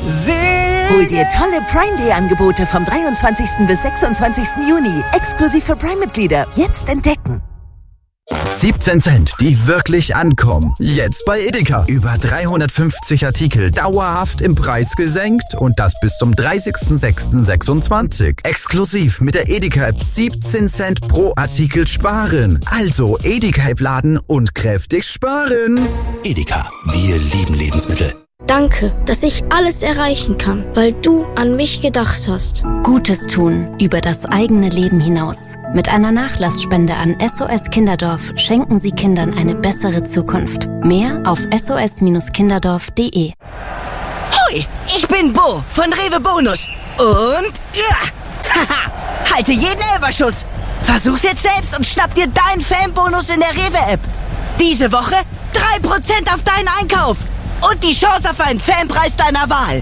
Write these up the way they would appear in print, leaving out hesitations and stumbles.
Hol dir tolle Prime Day Angebote vom 23. bis 26. Juni. Exklusiv für Prime-Mitglieder. Jetzt entdecken. 17 Cent, die wirklich ankommen. Jetzt bei Edeka. Über 350 Artikel dauerhaft im Preis gesenkt und das bis zum 30.06.26. Exklusiv mit der Edeka-App 17 Cent pro Artikel sparen. Also Edeka-App laden und kräftig sparen. Edeka, wir lieben Lebensmittel. Danke, dass ich alles erreichen kann, weil du an mich gedacht hast. Gutes tun über das eigene Leben hinaus. Mit einer Nachlassspende an SOS Kinderdorf schenken Sie Kindern eine bessere Zukunft. Mehr auf sos-kinderdorf.de. Hoi, ich bin Bo von Rewe Bonus. Und haha, halte jeden Elferschuss. Versuch's jetzt selbst und schnapp dir deinen Fanbonus in der Rewe-App. Diese Woche 3% auf deinen Einkauf. Und die Chance auf einen Fanpreis deiner Wahl.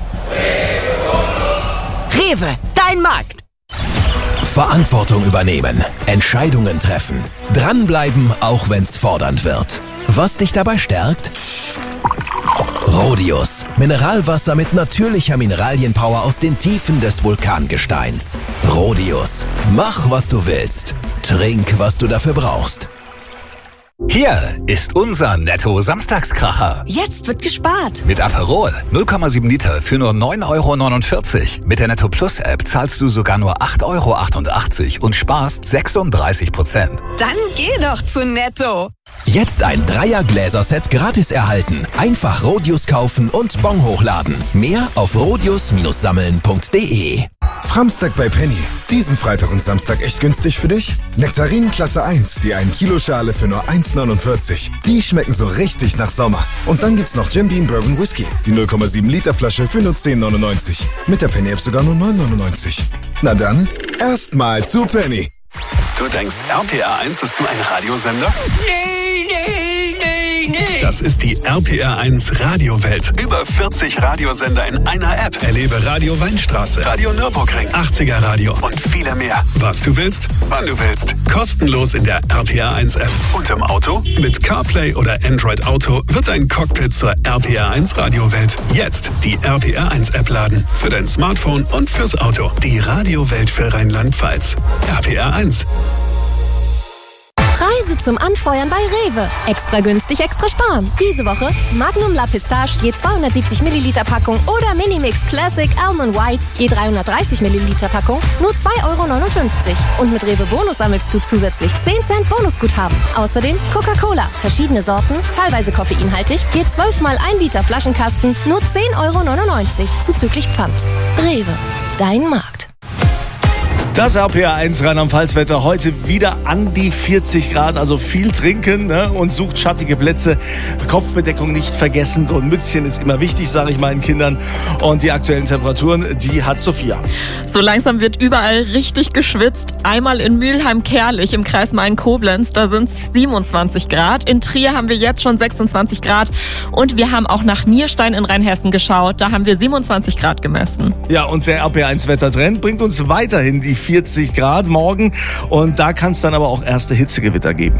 Rewe, dein Markt. Verantwortung übernehmen, Entscheidungen treffen, dranbleiben, auch wenn's fordernd wird. Was dich dabei stärkt? Rhodius, Mineralwasser mit natürlicher Mineralienpower aus den Tiefen des Vulkangesteins. Rhodius, mach was du willst, trink was du dafür brauchst. Hier ist unser Netto-Samstagskracher. Jetzt wird gespart. Mit Aperol 0,7 Liter für nur 9,49 €. Mit der Netto Plus App zahlst du sogar nur 8,88 € und sparst 36%. Dann geh doch zu Netto. Jetzt ein Dreier-Gläser-Set gratis erhalten. Einfach Rhodius kaufen und Bon hochladen. Mehr auf rhodius-sammeln.de. Framstag bei Penny. Diesen Freitag und Samstag echt günstig für dich? Nektarinen Klasse 1, die 1 Kilo Schale für nur 1,49. Die schmecken so richtig nach Sommer. Und dann gibt's noch Jim Beam Bourbon Whisky, die 0,7 Liter Flasche für nur 10,99. Mit der Penny App sogar nur 9,99. Na dann, erstmal zu Penny. Du denkst, RPR1 ist nur ein Radiosender? Nee. Das ist die RPR1 Radiowelt. Über 40 Radiosender in einer App. Erlebe Radio Weinstraße, Radio Nürburgring, 80er Radio und viele mehr. Was du willst, wann du willst. Kostenlos in der RPR1 App. Und im Auto? Mit CarPlay oder Android Auto wird dein Cockpit zur RPR1 Radiowelt. Jetzt die RPR1 App laden. Für dein Smartphone und fürs Auto. Die Radiowelt für Rheinland-Pfalz. RPR1. Preise zum Anfeuern bei Rewe. Extra günstig, extra sparen. Diese Woche Magnum La Pistache je 270 Milliliter Packung oder Minimix Classic Almond White je 330 Milliliter Packung nur 2,59 €. Und mit Rewe Bonus sammelst du zusätzlich 10 Cent Bonusguthaben. Außerdem Coca-Cola, verschiedene Sorten, teilweise koffeinhaltig, je 12 mal 1 Liter Flaschenkasten nur 10,99 € zuzüglich Pfand. Rewe, dein Markt. Das RPR1 Rheinland-Pfalz-Wetter heute wieder an die 40 Grad, also viel trinken, ne? Und sucht schattige Plätze. Kopfbedeckung nicht vergessen, so ein Mützchen ist immer wichtig, sage ich meinen Kindern. Und die aktuellen Temperaturen, die hat Sophia. So langsam wird überall richtig geschwitzt. Einmal in Mülheim-Kerlich im Kreis Main-Koblenz, da sind es 27 Grad. In Trier haben wir jetzt schon 26 Grad. Und wir haben auch nach Nierstein in Rheinhessen geschaut, da haben wir 27 Grad gemessen. Ja, und der RPR1-Wettertrend bringt uns weiterhin die 40 Grad morgen und da kann es dann aber auch erste Hitzegewitter geben.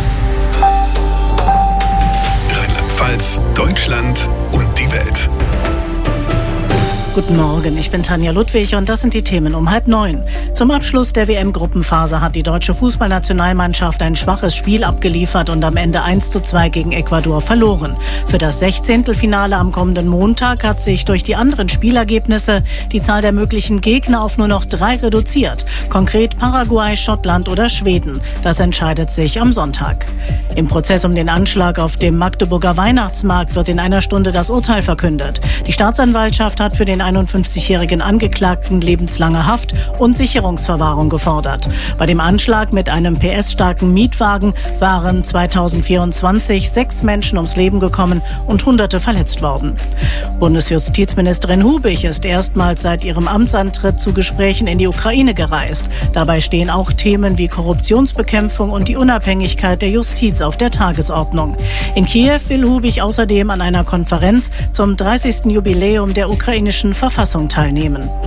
Rheinland-Pfalz, Deutschland und die Welt. Guten Morgen, ich bin Tanja Ludwig und das sind die Themen um 8:30. Zum Abschluss der WM-Gruppenphase hat die deutsche Fußballnationalmannschaft ein schwaches Spiel abgeliefert und am Ende 1:2 gegen Ecuador verloren. Für das 16. am kommenden Montag hat sich durch die anderen Spielergebnisse die Zahl der möglichen Gegner auf nur noch 3 reduziert. Konkret Paraguay, Schottland oder Schweden. Das entscheidet sich am Sonntag. Im Prozess um den Anschlag auf dem Magdeburger Weihnachtsmarkt wird in einer Stunde das Urteil verkündet. Die Staatsanwaltschaft hat für den 51-jährigen Angeklagten lebenslange Haft und Sicherungsverwahrung gefordert. Bei dem Anschlag mit einem PS-starken Mietwagen waren 2024 6 Menschen ums Leben gekommen und Hunderte verletzt worden. Bundesjustizministerin Hubig ist erstmals seit ihrem Amtsantritt zu Gesprächen in die Ukraine gereist. Dabei stehen auch Themen wie Korruptionsbekämpfung und die Unabhängigkeit der Justiz auf der Tagesordnung. In Kiew will Hubig außerdem an einer Konferenz zum 30. Jubiläum der ukrainischen Verfassung teilnehmen.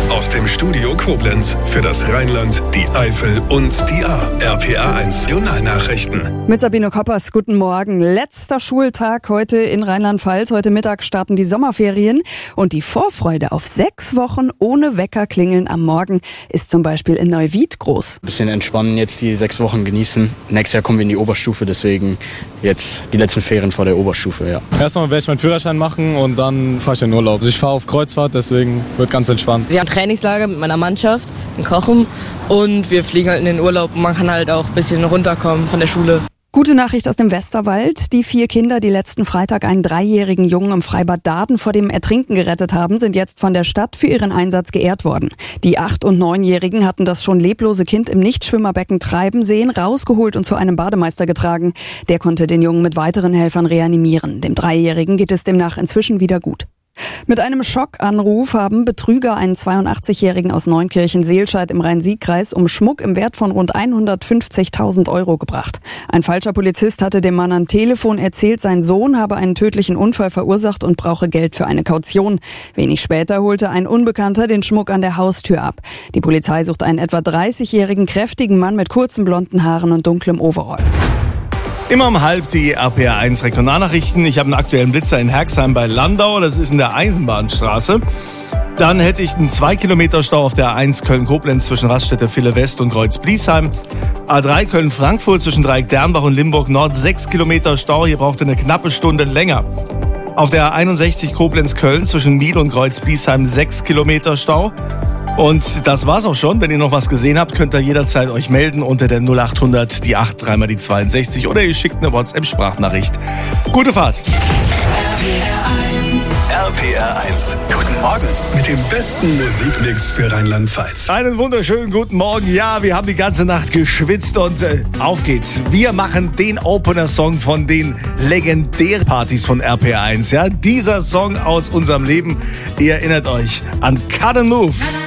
Aus dem Studio Koblenz für das Rheinland, die Eifel und die Ahr. RPA1 Regionalnachrichten. Mit Sabine Koppers, guten Morgen. Letzter Schultag heute in Rheinland-Pfalz. Heute Mittag starten die Sommerferien. Und die Vorfreude auf 6 Wochen ohne Weckerklingeln am Morgen ist zum Beispiel in Neuwied groß. Ein bisschen entspannen, jetzt die 6 Wochen genießen. Nächstes Jahr kommen wir in die Oberstufe, deswegen jetzt die letzten Ferien vor der Oberstufe, ja. Erstmal werde ich meinen Führerschein machen und dann fahre ich in Urlaub. Also ich fahre auf Kreuzfahrt, deswegen wird ganz entspannt. Wir haben Trainingslager mit meiner Mannschaft in Kochen und wir fliegen halt in den Urlaub. Man kann halt auch ein bisschen runterkommen von der Schule. Gute Nachricht aus dem Westerwald. Die 4 Kinder, die letzten Freitag einen 3-jährigen Jungen im Freibad Daden vor dem Ertrinken gerettet haben, sind jetzt von der Stadt für ihren Einsatz geehrt worden. Die 8- und 9-Jährigen hatten das schon leblose Kind im Nichtschwimmerbecken treiben sehen, rausgeholt und zu einem Bademeister getragen. Der konnte den Jungen mit weiteren Helfern reanimieren. Dem 3-Jährigen geht es demnach inzwischen wieder gut. Mit einem Schockanruf haben Betrüger einen 82-Jährigen aus Neunkirchen-Seelscheid im Rhein-Sieg-Kreis um Schmuck im Wert von rund 150.000 Euro gebracht. Ein falscher Polizist hatte dem Mann am Telefon erzählt, sein Sohn habe einen tödlichen Unfall verursacht und brauche Geld für eine Kaution. Wenig später holte ein Unbekannter den Schmuck an der Haustür ab. Die Polizei sucht einen etwa 30-jährigen, kräftigen Mann mit kurzen blonden Haaren und dunklem Overall. Immer um 12 die RPA1 Regionalnachrichten. Ich habe einen aktuellen Blitzer in Herxheim bei Landau, das ist in der Eisenbahnstraße. Dann hätte ich einen 2 Kilometer Stau auf der A1 Köln-Koblenz zwischen Raststätte Ville West und Kreuz-Bliesheim. A3 Köln-Frankfurt zwischen Dreieck-Dernbach und Limburg-Nord 6 Kilometer Stau, hier braucht ihr eine knappe Stunde länger. Auf der A61 Koblenz-Köln zwischen Miel und Kreuz-Bliesheim 6 Kilometer Stau. Und das war's auch schon. Wenn ihr noch was gesehen habt, könnt ihr jederzeit euch melden unter der 0800 die 8 3 mal die 62 oder ihr schickt eine WhatsApp-Sprachnachricht. Gute Fahrt. RPR1. Guten Morgen mit dem besten Musikmix für Rheinland-Pfalz. Einen wunderschönen guten Morgen. Ja, wir haben die ganze Nacht geschwitzt und auf geht's. Wir machen den Opener-Song von den Legendärpartys von RPR1. Ja, dieser Song aus unserem Leben. Ihr erinnert euch an Cut and Move.